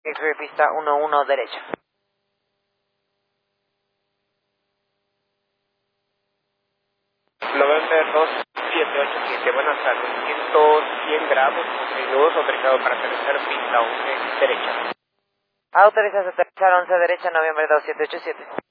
X-ray pista 11 derecha. November 2787, buenas tardes, 100 grados, 62, autorizado para aterrizar pista 11 derecha. Autorización aterrizar 11 derecha, noviembre 2787.